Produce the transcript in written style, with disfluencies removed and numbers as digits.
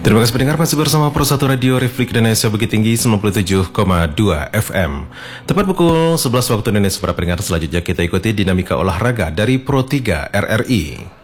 Terima kasih pendengar, masih bersama Pro 1 Radio Republik Indonesia Bukit Tinggi 97,2 FM. Tepat pukul 11 waktu Indonesia para pendengar, selanjutnya kita ikuti dinamika olahraga dari Pro 3 RRI.